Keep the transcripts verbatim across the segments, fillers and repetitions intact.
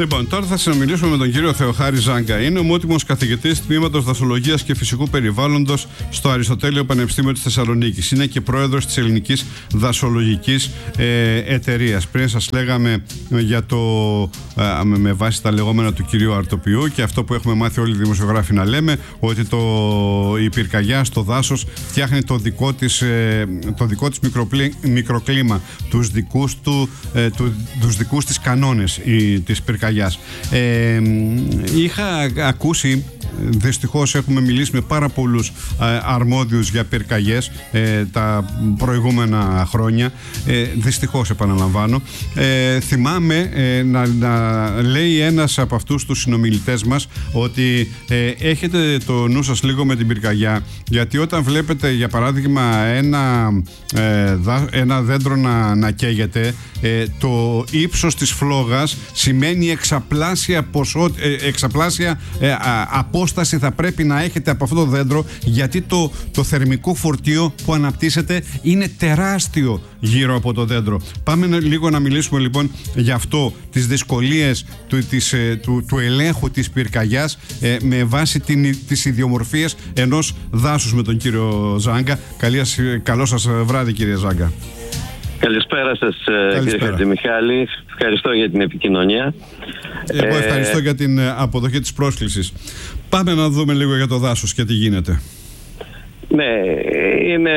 Λοιπόν, τώρα θα συνομιλήσουμε με τον κύριο Θεοχάρη Ζάγκα. Είναι ομότιμος καθηγητής τμήματος Δασολογίας και Φυσικού Περιβάλλοντος στο Αριστοτέλειο Πανεπιστήμιο της Θεσσαλονίκης. Είναι και πρόεδρος της Ελληνικής Δασολογικής ε, Εταιρείας. Πριν σας λέγαμε για το, ε, με βάση τα λεγόμενα του κυρίου Αρτοπιού και αυτό που έχουμε μάθει όλοι οι δημοσιογράφοι να λέμε, ότι το, η πυρκαγιά στο δάσος φτιάχνει το δικό της, ε, το δικό της μικροκλί, μικροκλίμα, τους δικούς, του, ε, του, τους δικούς της κανόνες η, της πυρκαγιάς. Ε, είχα ακούσει, δυστυχώς έχουμε μιλήσει με πάρα πολλούς ε, αρμόδιους για πυρκαγιές ε, τα προηγούμενα χρόνια, ε, δυστυχώς επαναλαμβάνω. Ε, θυμάμαι ε, να, να λέει ένας από αυτούς τους συνομιλητές μας ότι ε, έχετε το νου σας λίγο με την πυρκαγιά, γιατί όταν βλέπετε για παράδειγμα ένα, ε, δά, ένα δέντρο να, να καίγεται, ε, το ύψος της φλόγας σημαίνει εξαπλάσια, ποσό, ε, εξαπλάσια ε, α, απόσταση θα πρέπει να έχετε από αυτό το δέντρο, γιατί το, το θερμικό φορτίο που αναπτύσσεται είναι τεράστιο γύρω από το δέντρο. Πάμε λίγο να μιλήσουμε λοιπόν για αυτό, τις δυσκολίες του, της, του, του ελέγχου της πυρκαγιάς ε, με βάση την, τις ιδιομορφίες ενός δάσους με τον κύριο Ζάγκα. Καλή, καλό σας βράδυ, κύριε Ζάγκα. Καλησπέρα σας, κύριε Χατζημιχάλη. Ευχαριστώ για την επικοινωνία. Εγώ ευχαριστώ ε... για την αποδοχή της πρόσκλησης. Πάμε να δούμε λίγο για το δάσος και τι γίνεται. Ναι, είναι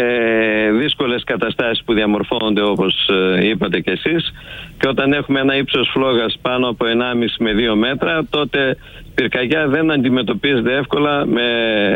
δύσκολες καταστάσεις που διαμορφώνονται, όπως είπατε κι εσείς, και όταν έχουμε ένα ύψος φλόγας πάνω από ενάμιση με δύο μέτρα, τότε η πυρκαγιά δεν αντιμετωπίζεται εύκολα με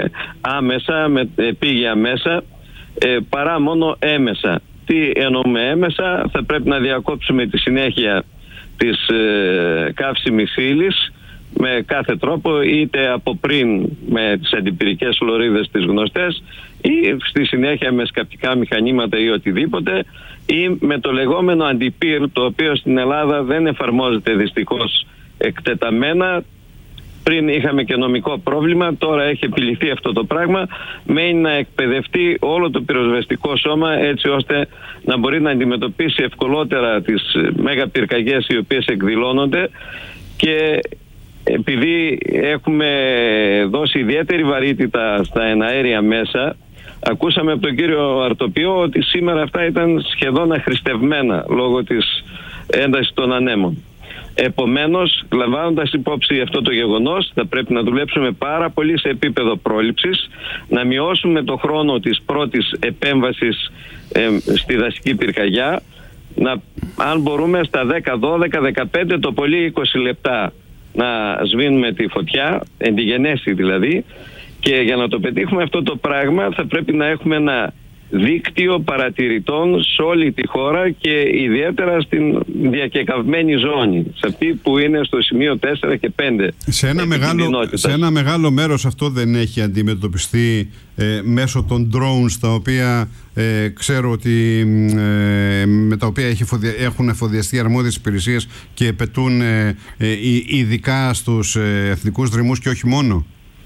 άμεσα, με επίγεια μέσα, παρά μόνο έμεσα. Τι εννοούμε έμεσα? Θα πρέπει να διακόψουμε τη συνέχεια της ε, καύσιμης ύλης με κάθε τρόπο, είτε από πριν με τις αντιπυρικές φλωρίδες τις γνωστές, ή στη συνέχεια με σκαπτικά μηχανήματα ή οτιδήποτε, ή με το λεγόμενο αντιπύρ, το οποίο στην Ελλάδα δεν εφαρμόζεται δυστυχώς εκτεταμένα. Πριν είχαμε και νομικό πρόβλημα, τώρα έχει επιληθεί αυτό το πράγμα. Μένει να εκπαιδευτεί όλο το πυροσβεστικό σώμα, έτσι ώστε να μπορεί να αντιμετωπίσει ευκολότερα τις μέγα πυρκαγιές οι οποίες εκδηλώνονται. Και επειδή έχουμε δώσει ιδιαίτερη βαρύτητα στα εναέρια μέσα, ακούσαμε από τον κύριο Αρτοπιό ότι σήμερα αυτά ήταν σχεδόν αχρηστευμένα λόγω της έντασης των ανέμων. Επομένως, λαμβάνοντας υπόψη αυτό το γεγονός, θα πρέπει να δουλέψουμε πάρα πολύ σε επίπεδο πρόληψης, να μειώσουμε το χρόνο της πρώτης επέμβασης ε, στη δασική πυρκαγιά, να, αν μπορούμε στα δέκα, δώδεκα, δεκαπέντε, το πολύ είκοσι λεπτά να σβήνουμε τη φωτιά, εν τη γενέση δηλαδή, και για να το πετύχουμε αυτό το πράγμα θα πρέπει να έχουμε ένα δίκτυο παρατηρητών σε όλη τη χώρα και ιδιαίτερα στην διακεκαυμένη ζώνη, σε αυτή που είναι στο σημείο τέσσερα και πέντε. Σε ένα, μεγάλο, σε ένα μεγάλο μέρος αυτό δεν έχει αντιμετωπιστεί ε, μέσω των drones, τα οποία ε, ξέρω ότι ε, με τα οποία έχει φοδια, έχουν εφοδιαστεί αρμόδιες υπηρεσίες και πετούν ε, ε, ειδικά στους ε, εθνικούς δρυμούς και όχι μόνο.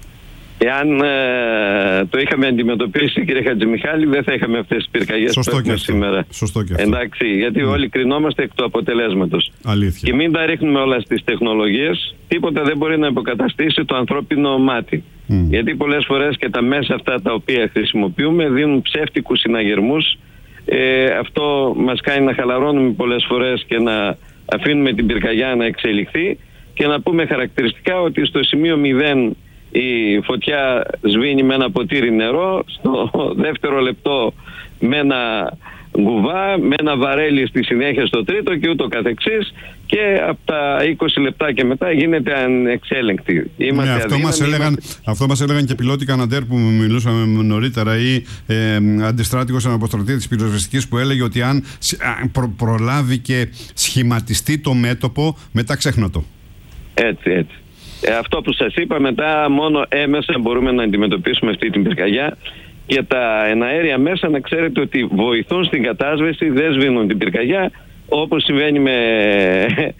Εάν ε, το είχαμε αντιμετωπίσει, κύριε Χατζημιχάλη, δεν θα είχαμε αυτές τις πυρκαγιές που έχουμε σήμερα. Σωστό και αυτό. Εντάξει, γιατί mm. όλοι κρινόμαστε εκ του αποτελέσματος. Αλήθεια. Και μην τα ρίχνουμε όλα στις τεχνολογίες. Τίποτα δεν μπορεί να υποκαταστήσει το ανθρώπινο μάτι. Mm. Γιατί πολλές φορές και τα μέσα αυτά τα οποία χρησιμοποιούμε δίνουν ψεύτικους συναγερμούς. Ε, αυτό μας κάνει να χαλαρώνουμε πολλές φορές και να αφήνουμε την πυρκαγιά να εξελιχθεί, και να πούμε χαρακτηριστικά ότι στο σημείο μηδέν η φωτιά σβήνει με ένα ποτήρι νερό, στο δεύτερο λεπτό με ένα γκουβά, με ένα βαρέλι στη συνέχεια στο τρίτο και ούτω καθεξής, και από τα είκοσι λεπτά και μετά γίνεται ανεξέλεγκτη. Ναι, αυτό, μας έλεγαν, είμαστε... αυτό μας έλεγαν και πιλότοι Καναντέρ που μιλούσαμε νωρίτερα, ή ε, αντιστράτηγος αναποστρατή της πυροσβεστικής, που έλεγε ότι αν προ, προλάβει και σχηματιστεί το μέτωπο, μετά ξέχνωτο. Έτσι, έτσι. Ε, αυτό που σας είπα, μετά μόνο έμεσα μπορούμε να αντιμετωπίσουμε αυτή την πυρκαγιά, και τα εναέρια μέσα να ξέρετε ότι βοηθούν στην κατάσβεση, δεν σβήνουν την πυρκαγιά, όπως συμβαίνει με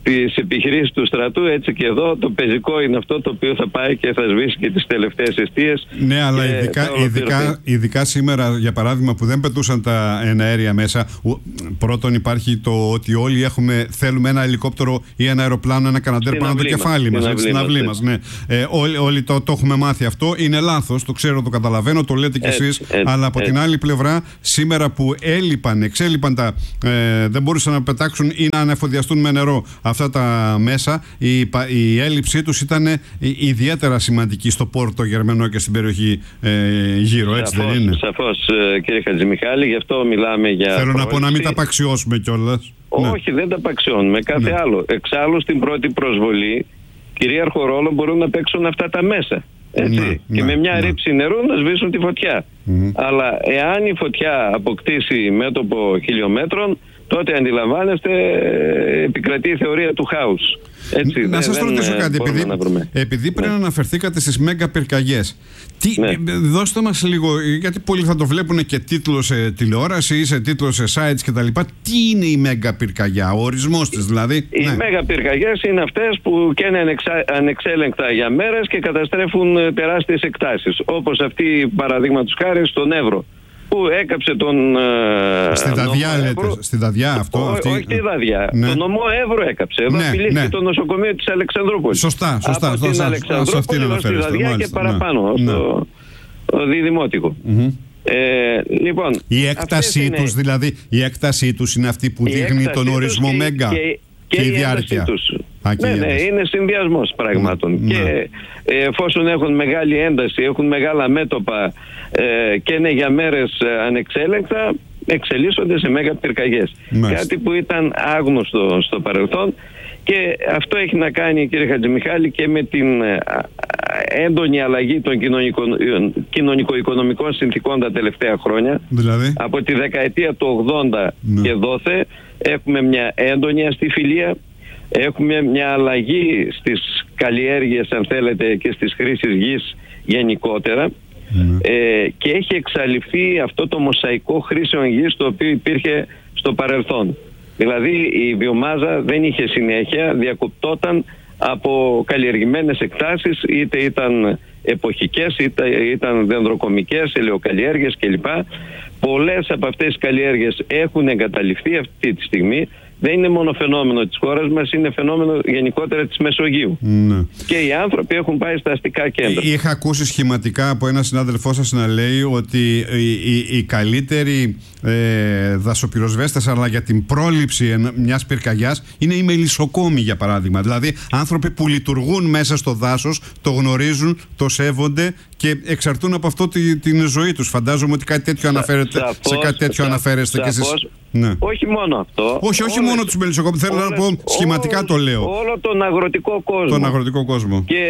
τις επιχειρήσεις του στρατού, έτσι και εδώ το πεζικό είναι αυτό το οποίο θα πάει και θα σβήσει και τις τελευταίες εστίες. Ναι, αλλά ειδικά, ειδικά, ειδικά σήμερα, για παράδειγμα, που δεν πετούσαν τα εναέρια μέσα, πρώτον υπάρχει το ότι όλοι έχουμε, θέλουμε ένα ελικόπτερο ή ένα αεροπλάνο, ένα καναντέρ πάνω το κεφάλι μας, στην αυλή μας. Ναι. Ε, όλοι όλοι το, το έχουμε μάθει αυτό, είναι λάθος, το ξέρω, το καταλαβαίνω, το λέτε κι εσείς, έτσι, αλλά από έτσι. την άλλη πλευρά, σήμερα που έλειπαν, εξέλειπαν τα, ε, δεν μπορούσαν να πετάξουν ή να ανεφοδιαστούν με νερό αυτά τα μέσα, η, η έλλειψή τους ήταν ιδιαίτερα σημαντική στο Πόρτο Γερμανό και στην περιοχή ε, γύρω, έτσι σαφώς, δεν είναι? Σαφώς, κύριε Χατζημιχάλη, γι' αυτό μιλάμε για Θέλω πρόκληση. να πω να μην τα απαξιώσουμε κιόλας. Όχι, ναι. δεν τα απαξιώνουμε, κάθε ναι. άλλο. Εξάλλου στην πρώτη προσβολή κυρίαρχο ρόλο μπορούν να παίξουν αυτά τα μέσα. Έτσι. Ναι, και ναι, με μια ναι. ρήψη νερού να σβήσουν τη φωτιά. Mm-hmm. Αλλά εάν η φωτιά αποκτήσει μέτωπο χιλιόμετρων, τότε αντιλαμβάνεστε επικρατεί η θεωρία του χάους. Έτσι, να σας ρωτήσω κάτι, επειδή, επειδή πριν ναι. αναφερθήκατε στις μέγα πυρκαγιές. Τι, ναι. Δώστε μας λίγο, γιατί πολλοί θα το βλέπουν και τίτλο σε τηλεόραση ή σε τίτλο σε sites κτλ. Τι είναι η μέγα πυρκαγιά, ο ορισμός της δηλαδή? Οι ναι. μέγα πυρκαγιές είναι αυτές που καίνε ανεξα... ανεξέλεγκτα για μέρες και καταστρέφουν τεράστιες εκτάσεις. Όπως αυτή, παραδείγματος χάρη, στον Εύρο, που έκαψε τον Στη Δαδιά λέτε, στη Δαδιά αυτό? Ό, αυτή... Όχι τη Δαδιά, ναι. τον νομό Εύρο έκαψε. Εδώ ναι, απειλήθηκε ναι. το νοσοκομείο της Αλεξανδρούπολης. Σωστά, σωστά. Από την Αλεξανδρούπολη ως τη Δαδιά μάλιστα, και παραπάνω, ναι. στο ναι. διδημότικο. Mm-hmm. Ε, λοιπόν, η έκτασή τους είναι... δηλαδή, η έκτασή τους είναι αυτή που δείχνει τον ορισμό και, μέγα και, και, και η διάρκεια. Τους. Α, ναι, ναι, είναι συνδυασμός πραγμάτων. Ναι. Και ε, εφόσον έχουν μεγάλη ένταση, έχουν μεγάλα μέτωπα ε, και είναι για μέρες ανεξέλεγκτα, εξελίσσονται σε μέγα πυρκαγιές. Μάλιστα. Κάτι που ήταν άγνωστο στο παρελθόν, και αυτό έχει να κάνει, κύριε Χατζημιχάλη, και με την έντονη αλλαγή των κοινωνικο, κοινωνικο-οικονομικών συνθήκων τα τελευταία χρόνια. Δηλαδή? Από τη δεκαετία του ογδόντα ναι. και δόθε έχουμε μια έντονη αστιφιλία, έχουμε μια αλλαγή στις καλλιέργειες, αν θέλετε, και στις χρήσεις γης γενικότερα. Mm. Ε, και έχει εξαλειφθεί αυτό το μοσαϊκό χρήσεων γης το οποίο υπήρχε στο παρελθόν. Δηλαδή η βιομάζα δεν είχε συνέχεια, διακοπτόταν από καλλιεργημένες εκτάσεις, είτε ήταν εποχικές, είτε ήταν δενδροκομικές, ελαιοκαλλιέργειες κλπ. Πολλές από αυτές τις καλλιέργειες έχουν εγκαταλειφθεί αυτή τη στιγμή. Δεν είναι μόνο φαινόμενο της χώρας μας, είναι φαινόμενο γενικότερα της Μεσογείου. Ναι. Και οι άνθρωποι έχουν πάει στα αστικά κέντρα. Είχα ακούσει σχηματικά από ένα συνάδελφό σας να λέει ότι οι, οι, οι καλύτεροι ε, δασοπυροσβέστες, αλλά για την πρόληψη μιας πυρκαγιάς, είναι οι μελισσοκόμοι, για παράδειγμα. Δηλαδή άνθρωποι που λειτουργούν μέσα στο δάσος, το γνωρίζουν, το σέβονται και εξαρτούν από αυτό τη, την ζωή τους. Φαντάζομαι ότι κάτι τέτοιο αναφέρεται, σαφώς, σε κάτι τέτοιο σαφώς, αναφέρεστε κι εσείς. Ναι. Όχι μόνο αυτό. Όχι, όχι όλες, μόνο τους μελισσοκόμους. Θέλω όλες, να πω σχηματικά όλο, το λέω. Όλο τον αγροτικό κόσμο. Τον αγροτικό κόσμο. Και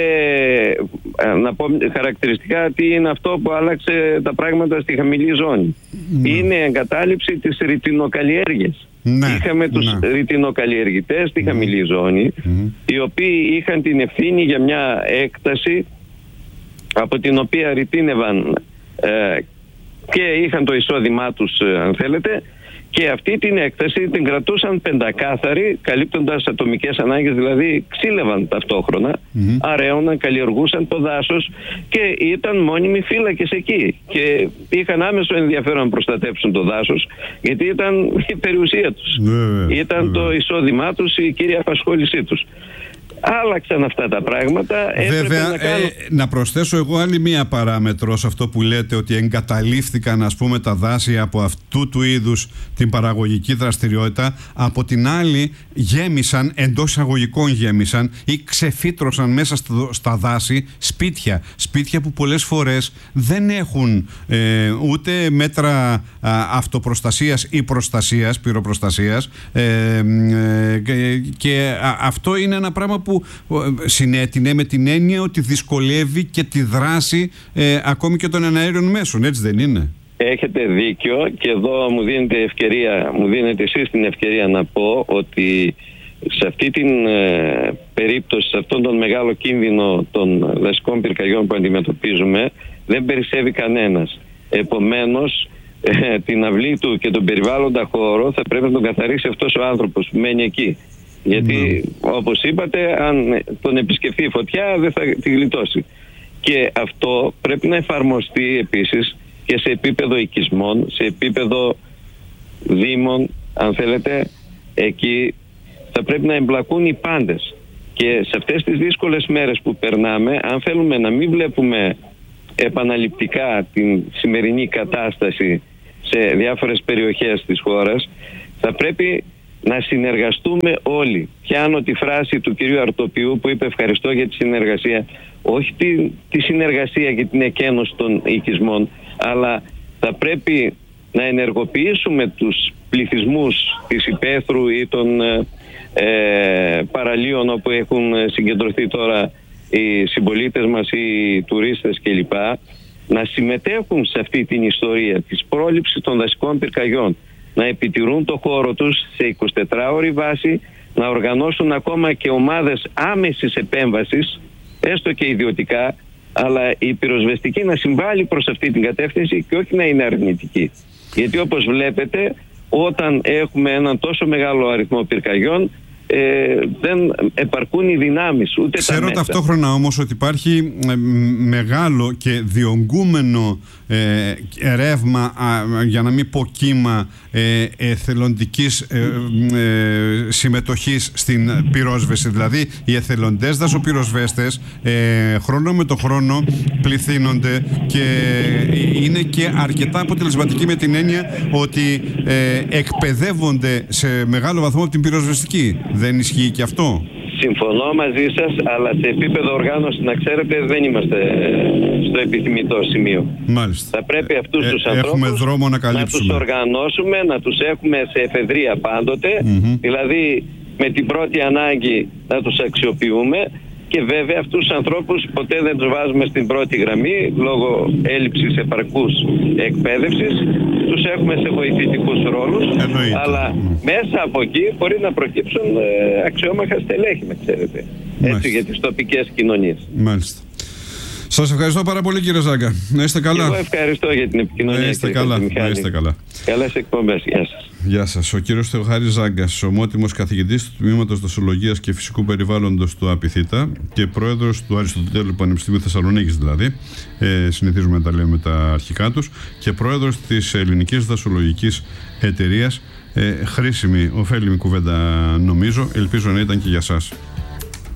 να πω χαρακτηριστικά τι είναι αυτό που άλλαξε τα πράγματα στη χαμηλή ζώνη. Ναι. Είναι η εγκατάλειψη της ρητινοκαλλιέργειας. Ναι, είχαμε τους ναι. ρητινοκαλλιεργητές στη ναι. χαμηλή ζώνη, mm-hmm. οι οποίοι είχαν την ευθύνη για μια έκταση από την οποία ρητίνευαν ε, και είχαν το εισόδημά τους, ε, αν θέλετε, και αυτή την έκταση την κρατούσαν πεντακάθαρη, καλύπτοντας ατομικές ανάγκες, δηλαδή ξύλευαν ταυτόχρονα, mm-hmm. αραίωναν, καλλιεργούσαν το δάσος και ήταν μόνιμοι φύλακες εκεί. Και είχαν άμεσο ενδιαφέρον να προστατέψουν το δάσος, γιατί ήταν η περιουσία τους. Mm-hmm. Ήταν mm-hmm. το εισόδημά τους, η κύρια απασχόλησή τους. Άλλαξαν αυτά τα πράγματα. Βέβαια, να, κάνω... ε, να προσθέσω εγώ άλλη μία παράμετρο σε αυτό που λέτε, ότι εγκαταλείφθηκαν, ας πούμε, τα δάση από αυτού του είδους την παραγωγική δραστηριότητα. Από την άλλη γέμισαν, εντός εισαγωγικών γέμισαν ή ξεφύτρωσαν μέσα στο, στα δάση σπίτια. Σπίτια που πολλές φορές δεν έχουν ε, ούτε μέτρα α, αυτοπροστασίας ή προστασίας, πυροπροστασίας ε, ε, και, και α, αυτό είναι ένα πράγμα που που συνέτεινε με την έννοια ότι δυσκολεύει και τη δράση ε, ακόμη και των εναέριων μέσων, έτσι δεν είναι? Έχετε δίκιο, και εδώ μου δίνετε ευκαιρία, μου δίνετε εσείς την ευκαιρία να πω ότι σε αυτή την ε, περίπτωση, σε αυτόν τον μεγάλο κίνδυνο των δασικών πυρκαγιών που αντιμετωπίζουμε, δεν περισσεύει κανένας. Επομένως, ε, την αυλή του και τον περιβάλλοντα χώρο θα πρέπει να τον καθαρίσει αυτός ο άνθρωπος που μένει εκεί. Γιατί mm. όπως είπατε, αν τον επισκεφθεί η φωτιά δεν θα τη γλιτώσει. Και αυτό πρέπει να εφαρμοστεί επίσης και σε επίπεδο οικισμών, σε επίπεδο δήμων, αν θέλετε. Εκεί θα πρέπει να εμπλακούν οι πάντες. Και σε αυτές τις δύσκολες μέρες που περνάμε, αν θέλουμε να μην βλέπουμε επαναληπτικά την σημερινή κατάσταση σε διάφορες περιοχές της χώρας, θα πρέπει να συνεργαστούμε όλοι. Πιάνω τη φράση του κυρίου Αρτοπιού που είπε ευχαριστώ για τη συνεργασία. Όχι τη, τη συνεργασία για την εκένωση των οικισμών, αλλά θα πρέπει να ενεργοποιήσουμε τους πληθυσμούς της υπαίθρου ή των ε, παραλίων όπου έχουν συγκεντρωθεί τώρα οι συμπολίτες μας, οι τουρίστες κλπ. Να συμμετέχουν σε αυτή την ιστορία της πρόληψης των δασικών πυρκαγιών, να επιτηρούν το χώρο τους σε εικοσιτετράωρη βάση, να οργανώσουν ακόμα και ομάδες άμεσης επέμβασης, έστω και ιδιωτικά, αλλά η πυροσβεστική να συμβάλλει προς αυτή την κατεύθυνση και όχι να είναι αρνητική. Γιατί όπως βλέπετε, όταν έχουμε έναν τόσο μεγάλο αριθμό πυρκαγιών, Ε, δεν επαρκούν οι δυνάμεις ούτε Ξέρω τα μέσα. Ταυτόχρονα όμως ότι υπάρχει ε, μεγάλο και διονγκούμενο ε, ρεύμα, α, για να μην πω κύμα, ε, εθελοντικής ε, ε, συμμετοχής στην πυρόσβεση. Δηλαδή οι εθελοντές δασοπυροσβέστες ε, χρόνο με το χρόνο πληθύνονται και είναι και αρκετά αποτελεσματικοί με την έννοια ότι ε, εκπαιδεύονται σε μεγάλο βαθμό από την πυροσβεστική. Δεν ισχύει και αυτό? Συμφωνώ μαζί σας, αλλά σε επίπεδο οργάνωση, να ξέρετε, δεν είμαστε στο επιθυμητό σημείο. Μάλιστα. Θα πρέπει αυτούς ε, τους ανθρώπους έχουμε δρόμο να, να τους οργανώσουμε, να τους έχουμε σε εφεδρεία πάντοτε, mm-hmm. δηλαδή με την πρώτη ανάγκη να τους αξιοποιούμε. Και βέβαια αυτούς τους ανθρώπους ποτέ δεν τους βάζουμε στην πρώτη γραμμή λόγω έλλειψης επαρκούς εκπαίδευσης. Τους έχουμε σε βοηθητικούς ρόλους. Εννοείται. Αλλά mm. μέσα από εκεί μπορεί να προκύψουν ε, αξιόμαχα στελέχη, με ξέρετε. Έτσι, για τις τοπικές κοινωνίες. Μάλιστα. Σας ευχαριστώ πάρα πολύ, κύριε Ζάγκα. Να είστε καλά. Εγώ ευχαριστώ για την επικοινωνία. Να είστε καλά. Να είστε καλά. Καλές εκπομπές. Γεια σας. Γεια σας. Ο κύριος Θεοχάρης Ζάγκας, ομότιμος καθηγητής του Τμήματος Δασολογίας και Φυσικού Περιβάλλοντος του ΑΠΙΘΙΤΑ και πρόεδρος του Αριστοτέλειου Πανεπιστημίου Θεσσαλονίκης, δηλαδή. Ε, συνηθίζουμε να τα λέμε τα αρχικά τους. Και πρόεδρος της Ελληνικής Δασολογικής Εταιρείας. Ε, χρήσιμη, ωφέλιμη κουβέντα, νομίζω. Ελπίζω να ήταν και για σας.